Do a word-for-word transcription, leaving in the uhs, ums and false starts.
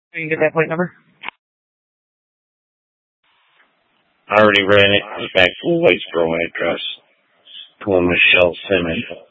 You can get that plate number? I already ran it. It's back to the Whitesboro address. To a Michelle Simmons.